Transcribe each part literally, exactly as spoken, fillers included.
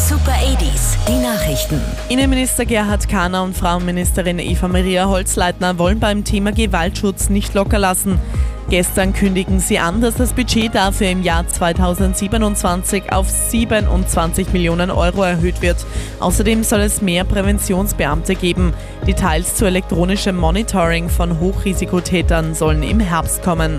Super achtziger, die Nachrichten. Innenminister Gerhard Kahner und Frauenministerin Eva-Maria Holzleitner wollen beim Thema Gewaltschutz nicht locker lassen. Gestern kündigen sie an, dass das Budget dafür im Jahr zweitausendsiebenundzwanzig auf siebenundzwanzig Millionen Euro erhöht wird. Außerdem soll es mehr Präventionsbeamte geben. Details zu elektronischem Monitoring von Hochrisikotätern sollen im Herbst kommen.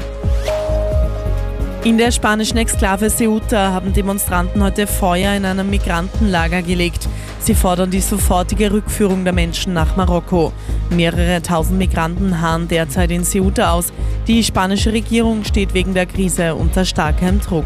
In der spanischen Exklave Ceuta haben Demonstranten heute Feuer in einem Migrantenlager gelegt. Sie fordern die sofortige Rückführung der Menschen nach Marokko. Mehrere tausend Migranten harren derzeit in Ceuta aus. Die spanische Regierung steht wegen der Krise unter starkem Druck.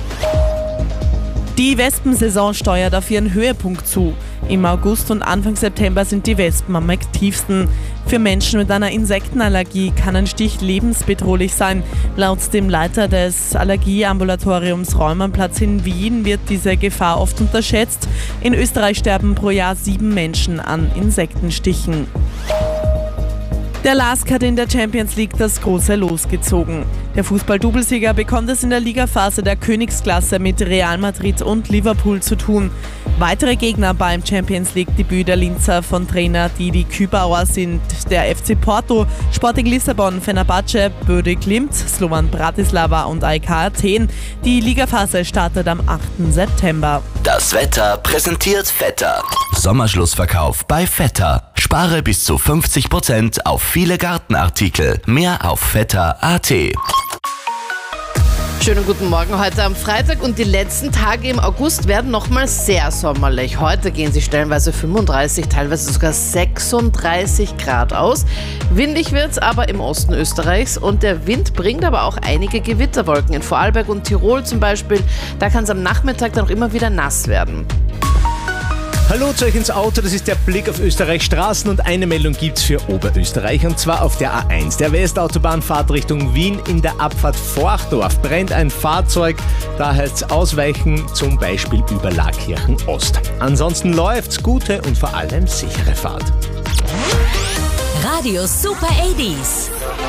Die Wespensaison steuert auf ihren Höhepunkt zu. Im August und Anfang September sind die Wespen am aktivsten. Für Menschen mit einer Insektenallergie kann ein Stich lebensbedrohlich sein. Laut dem Leiter des Allergieambulatoriums Räumannplatz in Wien wird diese Gefahr oft unterschätzt. In Österreich sterben pro Jahr sieben Menschen an Insektenstichen. Der L A S K hat in der Champions League das große Los gezogen. Der Fußball-Doublesieger bekommt es in der Ligaphase der Königsklasse mit Real Madrid und Liverpool zu tun. Weitere Gegner beim Champions League-Debüt der Linzer von Trainer Didi Kübauer sind der F C Porto, Sporting Lissabon, Fenerbahce, Böde Glimt, Slovan Bratislava und A E K Athen. Die Ligaphase startet am achten September. Das Wetter präsentiert Vetter. Sommerschlussverkauf bei Vetter. Spare bis zu fünfzig Prozent auf viele Gartenartikel. Mehr auf vetter punkt a t. Schönen guten Morgen heute am Freitag und die letzten Tage im August werden nochmal sehr sommerlich. Heute gehen sie stellenweise fünfunddreißig, teilweise sogar sechsunddreißig Grad aus. Windig wird es aber im Osten Österreichs und der Wind bringt aber auch einige Gewitterwolken. In Vorarlberg und Tirol zum Beispiel, da kann es am Nachmittag dann auch immer wieder nass werden. Hallo zu euch ins Auto, das ist der Blick auf Österreichs Straßen und eine Meldung gibt's für Oberösterreich und zwar auf der A eins. Der Westautobahnfahrt Richtung Wien in der Abfahrt Forchdorf brennt ein Fahrzeug, da heißt's ausweichen, zum Beispiel über Laakirchen Ost. Ansonsten läuft's, gute und vor allem sichere Fahrt. Radio Super achtziger.